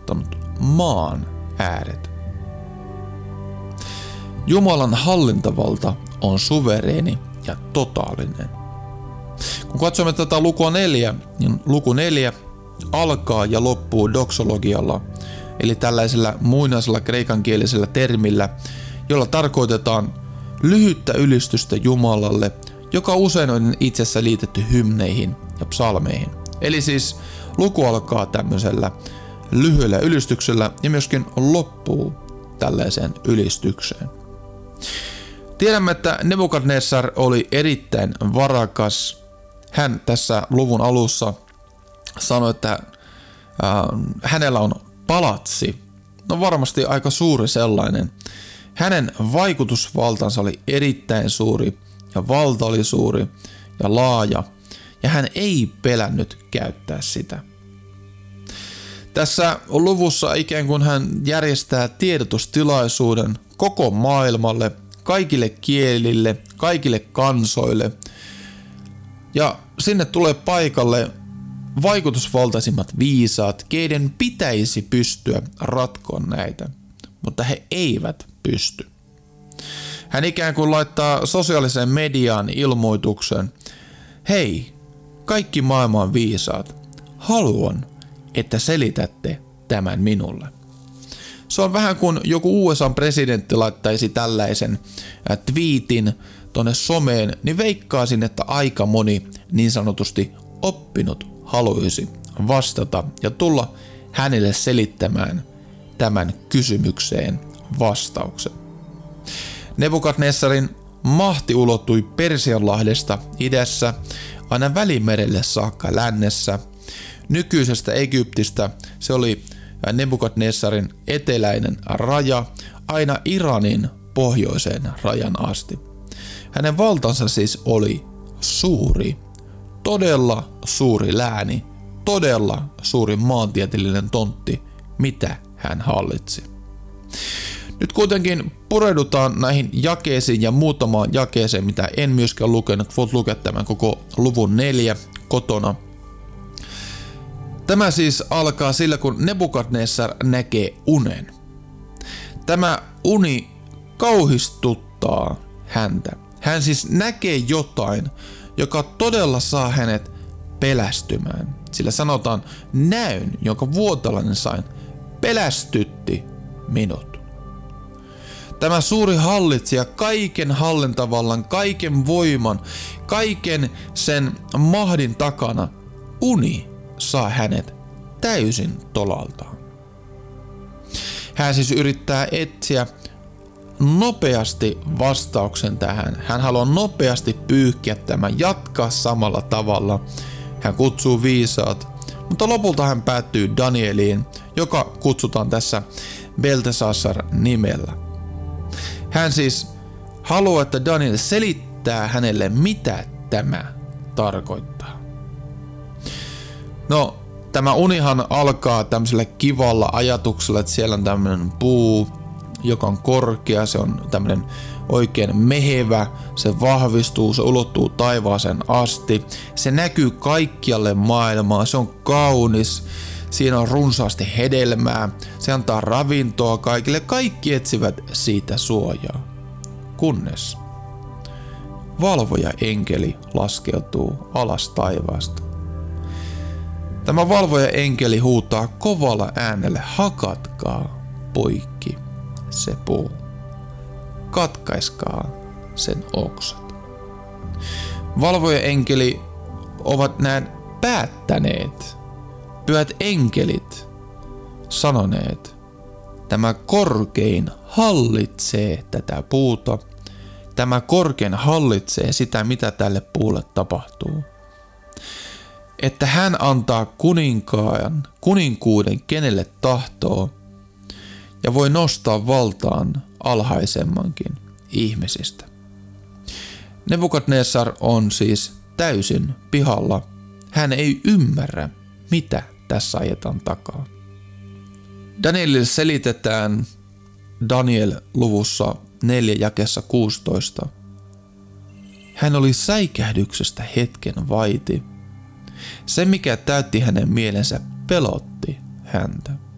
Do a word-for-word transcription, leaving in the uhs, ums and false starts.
saavuttanut maan ääret. Jumalan hallintavalta on suvereeni ja totaalinen. Kun katsomme tätä lukua neljä, niin luku neljä alkaa ja loppuu doksologialla, eli tällaisella muinaisella kreikankielisellä termillä, jolla tarkoitetaan lyhyttä ylistystä Jumalalle, joka usein on itsessä liitetty hymneihin ja psalmeihin. Eli siis luku alkaa tämmöisellä lyhyellä ylistyksellä ja myöskin loppuu tällaiseen ylistykseen. Tiedämme, että Nebukadnessar oli erittäin varakas. Hän tässä luvun alussa sanoi, että äh, hänellä on palatsi. No varmasti aika suuri sellainen. Hänen vaikutusvaltansa oli erittäin suuri ja valta oli suuri ja laaja ja hän ei pelännyt käyttää sitä. Tässä luvussa ikään kuin hän järjestää tiedotustilaisuuden koko maailmalle, kaikille kielille, kaikille kansoille ja sinne tulee paikalle vaikutusvaltaisimmat viisaat, keiden pitäisi pystyä ratkoon näitä, mutta he eivät pysty. Hän ikään kuin laittaa sosiaaliseen mediaan ilmoituksen: hei, kaikki maailman viisaat, haluan, että selitätte tämän minulle. Se on vähän kuin joku U S A-presidentti laittaisi tällaisen twiitin tonne someen, niin veikkaisin, että aika moni niin sanotusti oppinut haluaisi vastata ja tulla hänelle selittämään tämän kysymykseen vastauksen. Nebukadnessarin mahti ulottui Persianlahdesta idässä aina Välimerelle saakka lännessä. Nykyisestä Egyptistä se oli Nebukadnessarin eteläinen raja aina Iranin pohjoiseen rajan asti. Hänen valtansa siis oli suuri, todella suuri lääni, todella suuri maantieteellinen tontti, mitä hän hallitsi. Nyt kuitenkin pureudutaan näihin jakeisiin ja muutamaan jakeeseen, mitä en myöskään lukenut. Voit lukea tämän koko luvun neljä kotona. Tämä siis alkaa sillä, kun Nebukadnessar näkee unen. Tämä uni kauhistuttaa häntä. Hän siis näkee jotain, joka todella saa hänet pelästymään. Sillä sanotaan, näyn, jonka vuotalainen sain, pelästytti minut. Tämä suuri hallitsija, kaiken hallintavallan, kaiken voiman, kaiken sen mahdin takana, uni saa hänet täysin tolaltaan. Hän siis yrittää etsiä nopeasti vastauksen tähän. Hän haluaa nopeasti pyyhkiä tämän, jatkaa samalla tavalla. Hän kutsuu viisaat, mutta lopulta hän päättyy Danieliin, joka kutsutaan tässä Beltesassar nimellä. Hän siis haluaa, että Daniel selittää hänelle, mitä tämä tarkoittaa. No, tämä unihan alkaa tämmöisellä kivalla ajatuksella, että siellä on tämmöinen puu, joka on korkea, se on tämmöinen oikein mehevä, se vahvistuu, se ulottuu taivaaseen asti, se näkyy kaikkialle maailmaan, se on kaunis, siinä on runsaasti hedelmää, se antaa ravintoa kaikille, kaikki etsivät siitä suojaa. Kunnes valvoja enkeli laskeutuu alas taivaasta. Tämä valvoja enkeli huutaa kovalla äänellä: hakatkaa poikki se puu. Katkaiskaa sen oksat. Valvoja enkeli ovat näin päättäneet. Pyhät enkelit sanoneet: tämä korkein hallitsee tätä puuta. Tämä korkein hallitsee sitä, mitä tälle puulle tapahtuu. Että hän antaa kuninkaan, kuninkuuden kenelle tahtoo ja voi nostaa valtaan alhaisemmankin ihmisistä. Nebukadnessar on siis täysin pihalla. Hän ei ymmärrä, mitä tässä ajetaan takaa. Danielille selitetään Daniel-luvussa neljä jakeessa kuusitoista. Hän oli säikähdyksestä hetken vaiti. Se, mikä täytti hänen mielensä, pelotti häntä.